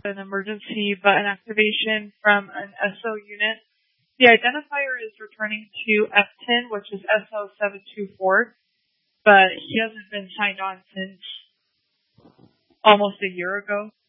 an emergency button activation from an SO unit. The identifier is returning to F10, which is SO724, but he hasn't been signed on since almost a year ago.